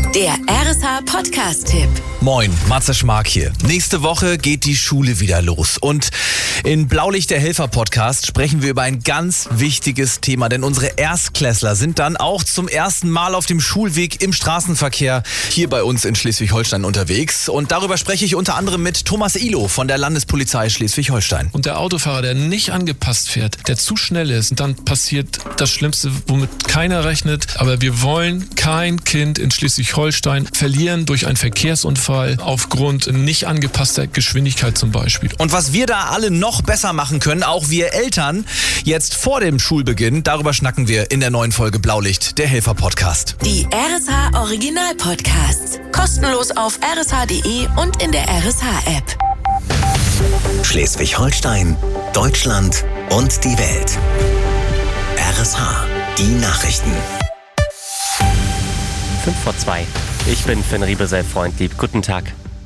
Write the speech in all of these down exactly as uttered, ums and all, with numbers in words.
Der R S H-Podcast-Tipp. Moin, Matze Schmark hier. Nächste Woche geht die Schule wieder los. Und in Blaulicht der Helfer-Podcast sprechen wir über ein ganz wichtiges Thema. Denn unsere Erstklässler sind dann auch zum ersten Mal auf dem Schulweg im Straßenverkehr hier bei uns in Schleswig-Holstein unterwegs. Und darüber spreche ich unter anderem mit Thomas Ihlow von der Landespolizei Schleswig-Holstein. Und der Autofahrer, der nicht angepasst fährt, der zu schnell ist, und dann passiert das Schlimmste, womit keiner rechnet. Aber wir wollen kein Kind in Schleswig-Holstein verlieren durch einen Verkehrsunfall aufgrund nicht angepasster Geschwindigkeit zum Beispiel. Und was wir da alle noch besser machen können, auch wir Eltern, jetzt vor dem Schulbeginn, darüber schnacken wir in der neuen Folge Blaulicht, der Helfer-Podcast. Die R S H-Original-Podcasts. Kostenlos auf r s h punkt d e und in der R S H-App. Schleswig-Holstein, Deutschland und die Welt. R S H, die Nachrichten. fünf vor zwei. Ich bin Finn Riebesell-Freundlieb. Guten Tag.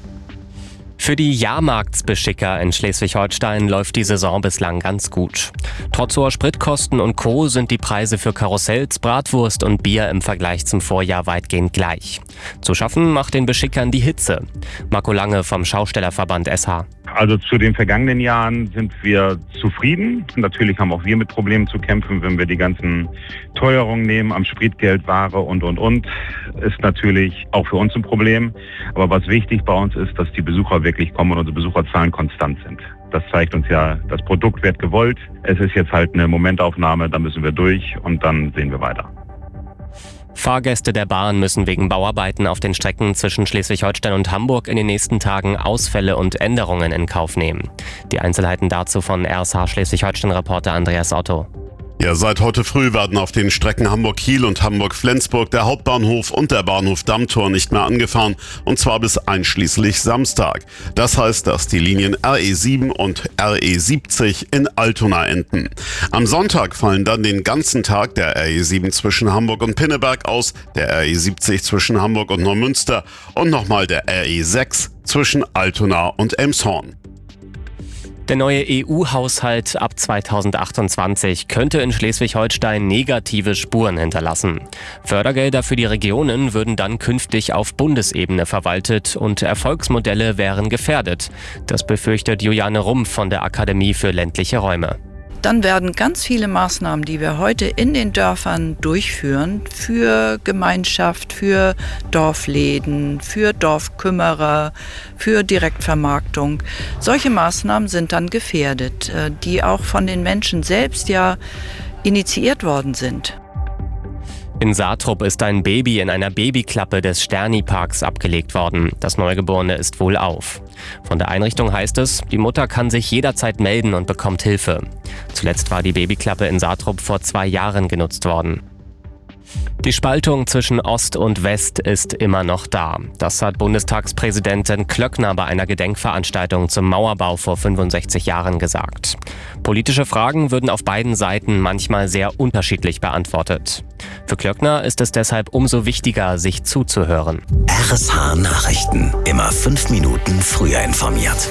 Für die Jahrmarktsbeschicker in Schleswig-Holstein läuft die Saison bislang ganz gut. Trotz hoher Spritkosten und Co. sind die Preise für Karussells, Bratwurst und Bier im Vergleich zum Vorjahr weitgehend gleich. Zu schaffen macht den Beschickern die Hitze. Marco Lange vom Schaustellerverband S H. Also zu den vergangenen Jahren sind wir zufrieden. Natürlich haben auch wir mit Problemen zu kämpfen, wenn wir die ganzen Teuerungen nehmen am Spritgeld, Ware und, und, und. Ist natürlich auch für uns ein Problem. Aber was wichtig bei uns ist, dass die Besucher wirklich kommen und unsere Besucherzahlen konstant sind. Das zeigt uns ja, das Produkt wird gewollt. Es ist jetzt halt eine Momentaufnahme, da müssen wir durch und dann sehen wir weiter. Fahrgäste der Bahn müssen wegen Bauarbeiten auf den Strecken zwischen Schleswig-Holstein und Hamburg in den nächsten Tagen Ausfälle und Änderungen in Kauf nehmen. Die Einzelheiten dazu von R S H Schleswig-Holstein-Reporter Andreas Otto. Ja, seit heute früh werden auf den Strecken Hamburg-Kiel und Hamburg-Flensburg der Hauptbahnhof und der Bahnhof Dammtor nicht mehr angefahren, und zwar bis einschließlich Samstag. Das heißt, dass die Linien R E sieben und R E siebzig in Altona enden. Am Sonntag fallen dann den ganzen Tag der R E sieben zwischen Hamburg und Pinneberg aus, der R E siebzig zwischen Hamburg und Neumünster und nochmal der R E sechs zwischen Altona und Elmshorn. Der neue E U-Haushalt ab zweitausendachtundzwanzig könnte in Schleswig-Holstein negative Spuren hinterlassen. Fördergelder für die Regionen würden dann künftig auf Bundesebene verwaltet und Erfolgsmodelle wären gefährdet. Das befürchtet Juliane Rumpf von der Akademie für ländliche Räume. Dann werden ganz viele Maßnahmen, die wir heute in den Dörfern durchführen, für Gemeinschaft, für Dorfläden, für Dorfkümmerer, für Direktvermarktung. Solche Maßnahmen sind dann gefährdet, die auch von den Menschen selbst ja initiiert worden sind. In Saatrup ist ein Baby in einer Babyklappe des Sterni-Parks abgelegt worden. Das Neugeborene ist wohlauf. Von der Einrichtung heißt es, die Mutter kann sich jederzeit melden und bekommt Hilfe. Zuletzt war die Babyklappe in Saatrup vor zwei Jahren genutzt worden. Die Spaltung zwischen Ost und West ist immer noch da. Das hat Bundestagspräsidentin Klöckner bei einer Gedenkveranstaltung zum Mauerbau vor fünfundsechzig Jahren gesagt. Politische Fragen würden auf beiden Seiten manchmal sehr unterschiedlich beantwortet. Für Klöckner ist es deshalb umso wichtiger, sich zuzuhören. R S H Nachrichten. Immer fünf Minuten früher informiert.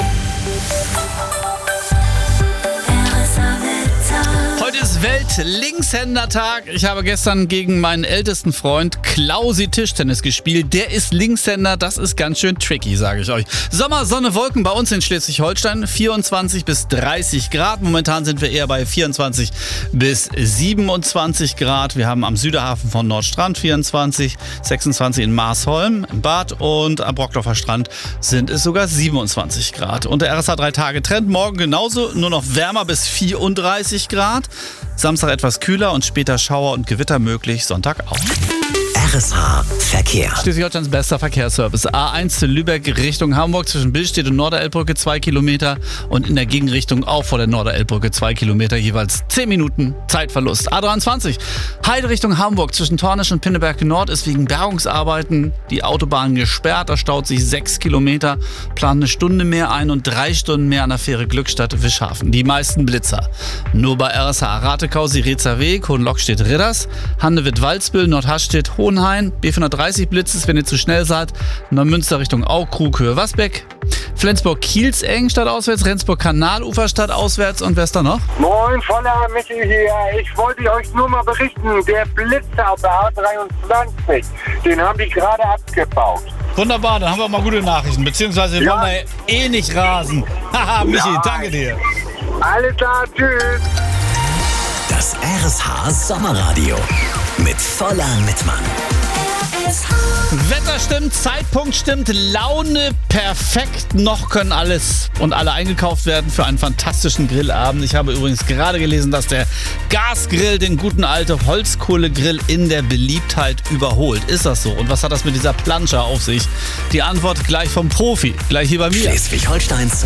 Heute ist Welt-Linkshänder-Tag. Ich habe gestern gegen meinen ältesten Freund Klausi Tischtennis gespielt. Der ist Linkshänder, das ist ganz schön tricky, sage ich euch. Sommer, Sonne, Wolken bei uns in Schleswig-Holstein. vierundzwanzig bis dreißig Grad. Momentan sind wir eher bei vierundzwanzig bis siebenundzwanzig Grad. Wir haben am Süderhafen von Nordstrand vierundzwanzig, sechsundzwanzig in Marsholm im Bad und am Brockdorfer Strand sind es sogar siebenundzwanzig Grad. Und der R S H drei Tage Trend morgen genauso, nur noch wärmer bis vierunddreißig Grad. Samstag etwas kühler und später Schauer und Gewitter möglich, Sonntag auch. R S H Verkehr. Schleswig-Holsteins bester Verkehrsservice. A eins Lübeck Richtung Hamburg zwischen Billstedt und Norderelbbrücke zwei Kilometer und in der Gegenrichtung auch vor der Norderelbbrücke zwei Kilometer, jeweils zehn Minuten Zeitverlust. A dreiundzwanzig Heide Richtung Hamburg zwischen Tornisch und Pinneberg Nord ist wegen Bergungsarbeiten die Autobahn gesperrt. Da staut sich sechs Kilometer, plant eine Stunde mehr ein und drei Stunden mehr an der Fähre Glückstadt-Wischhafen. Die meisten Blitzer. Nur bei R S H Ratekau, Siretzer Weg, Hohenlockstedt-Ridders, Handewitt-Walzbüll, Nordhastedt, Hohenhain, B fünfhundertdreißig Blitzes, wenn ihr zu schnell seid, Neumünster Richtung Aukrug, Höhe Wasbeck, Flensburg-Kielsengen statt auswärts, Rendsburg-Kanalufer statt auswärts und wer ist da noch? Moin, voller Michi hier. Ich wollte euch nur mal berichten, der Blitzer auf der A dreiundzwanzig, den haben die gerade abgebaut. Wunderbar, dann haben wir mal gute Nachrichten, beziehungsweise wir Ja. wollen ja eh nicht rasen. Haha, Michi, Ja. danke dir. Alles klar, tschüss. Das R S H Sommerradio mit Voller Mittmann. Wetter stimmt, Zeitpunkt stimmt, Laune perfekt. Noch können alles und alle eingekauft werden für einen fantastischen Grillabend. Ich habe übrigens gerade gelesen, dass der Gasgrill den guten alten Holzkohlegrill in der Beliebtheit überholt. Ist das so? Und was hat das mit dieser Plansche auf sich? Die Antwort gleich vom Profi, gleich hier bei mir. Schleswig-Holsteins